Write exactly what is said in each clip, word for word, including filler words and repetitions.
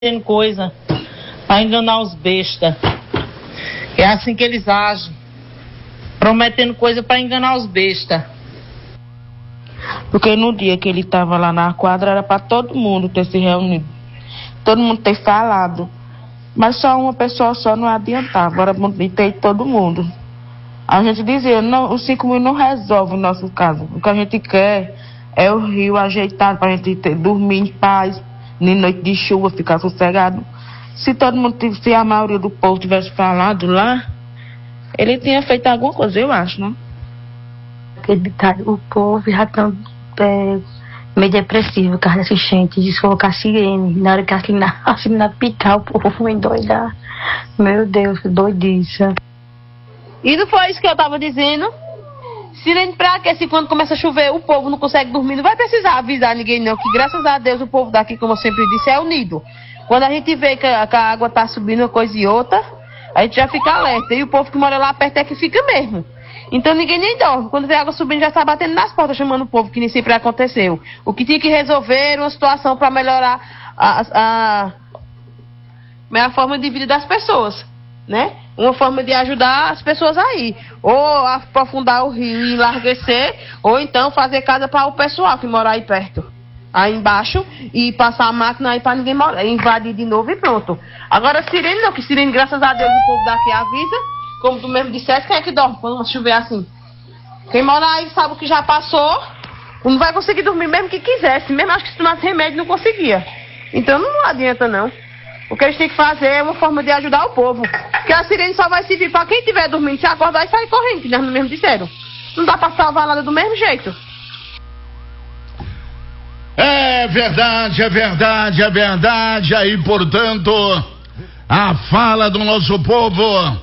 Tem coisa para enganar os bestas. É assim que eles agem, prometendo coisa para enganar os bestas. Porque no dia que ele estava lá na quadra era para todo mundo ter se reunido, todo mundo ter falado, mas só uma pessoa só não adiantava, era ter todo mundo. A gente dizia, não, os cinco mil não resolve o nosso caso, o que a gente quer é o rio ajeitado para a gente ter, dormir em paz, nem noite de chuva, ficar sossegado. Se todo mundo, se a maioria do povo tivesse falado lá, ele tinha feito alguma coisa, eu acho, né? O povo já está é, meio depressivo, por causa dessa enchente, de colocar sirene. Na hora que a sirene pitar, o povo foi endoidar. Meu Deus, doidice. E não foi isso que eu estava dizendo? Sirene pra quê? Se quando começa a chover o povo não consegue dormir, não vai precisar avisar ninguém não, que graças a Deus o povo daqui, como eu sempre disse, é unido. Quando a gente vê que a, que a água tá subindo uma coisa e outra, a gente já fica alerta. E o povo que mora lá perto é que fica mesmo. Então ninguém nem dorme. Quando vê a água subindo, já está batendo nas portas, chamando o povo, que nem sempre aconteceu. O que tinha que resolver era uma situação para melhorar a, a, a, a forma de vida das pessoas, né? Uma forma de ajudar as pessoas aí. Ou aprofundar o rio e enlarguecer, ou então fazer casa para o pessoal que mora aí perto. Aí embaixo, e passar a máquina aí para ninguém morar, invadir de novo e pronto. Agora sirene não, que sirene, graças a Deus, o povo daqui avisa. Como tu mesmo disseste, quem é que dorme quando chover assim? Quem mora aí sabe o que já passou, não vai conseguir dormir mesmo que quisesse. Mesmo acho que se tomasse remédio não conseguia. Então não adianta não. O que eles têm que fazer é uma forma de ajudar o povo. Porque a sirene só vai servir para quem estiver dormindo, se acordar e sair correndo, que nós mesmo disseram. Não dá para salvar nada do mesmo jeito. É verdade, é verdade, é verdade. Aí, portanto, a fala do nosso povo,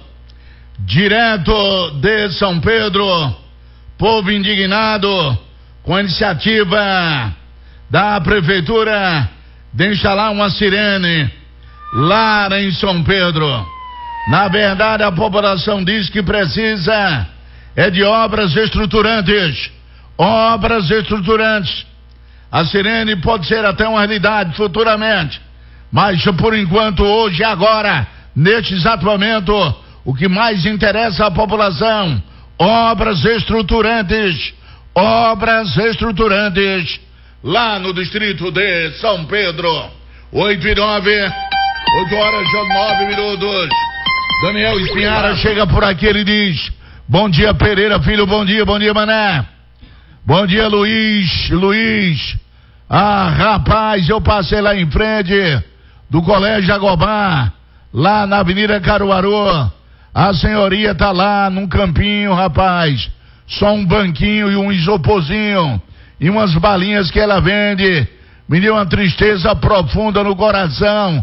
direto de São Pedro, povo indignado com a iniciativa da prefeitura de instalar uma sirene lá em São Pedro. Na verdade, a população diz que precisa é de obras estruturantes, obras estruturantes. A sirene pode ser até uma realidade futuramente, mas por enquanto, hoje e agora, neste exato momento, o que mais interessa à população, obras estruturantes, obras estruturantes, lá no distrito de São Pedro. Oito e nove, oito horas e nove minutos. Daniel Espinhara chega por aqui, ele diz: bom dia, Pereira Filho, bom dia, bom dia, Mané. Bom dia, Luiz, Luiz. Ah, rapaz, eu passei lá em frente do Colégio Agobá, lá na Avenida Caruaru. A senhoria tá lá num campinho, rapaz. Só um banquinho e um isoporzinho e umas balinhas que ela vende. Me deu uma tristeza profunda no coração.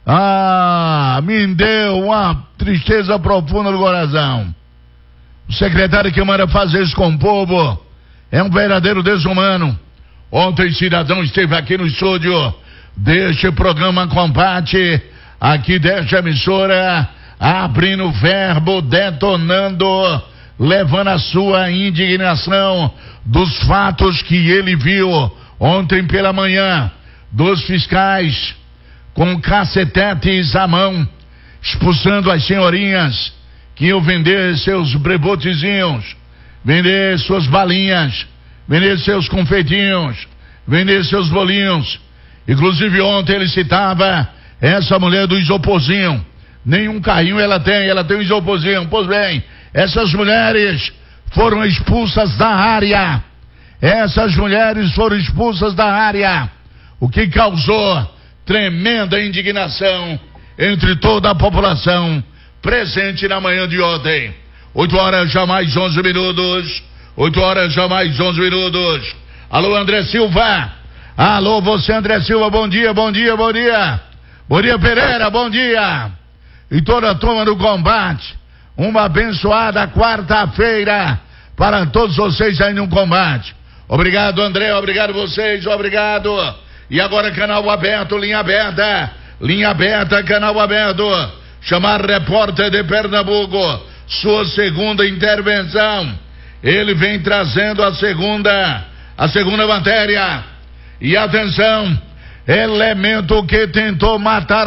Ah, me deu uma tristeza profunda no coração. O secretário que manda fazer isso com o povo é um verdadeiro desumano. Ontem, cidadão esteve aqui no estúdio deste programa Combate, aqui desta emissora, abrindo o verbo, detonando, levando a sua indignação dos fatos que ele viu ontem pela manhã, dos fiscais com cacetetes à mão, expulsando as senhorinhas que iam vender seus brebotezinhos, vender suas balinhas, vender seus confeitinhos, vender seus bolinhos. Inclusive ontem ele citava essa mulher do isoporzinho. Nenhum carrinho ela tem, ela tem um isoporzinho. Pois bem, essas mulheres foram expulsas da área. Essas mulheres foram expulsas da área, o que causou tremenda indignação entre toda a população presente na manhã de ontem. Oito horas já mais onze minutos. Oito horas já mais onze minutos. Alô, André Silva. Alô, você, André Silva, bom dia, bom dia, bom dia. Bom dia, Pereira, bom dia. E toda a turma do combate, uma abençoada quarta-feira para todos vocês aí no combate. Obrigado, André, obrigado vocês, obrigado. E agora canal aberto, linha aberta, linha aberta, canal aberto. Chamar repórter de Pernambuco, sua segunda intervenção. Ele vem trazendo a segunda, a segunda matéria. E atenção, elemento que tentou matar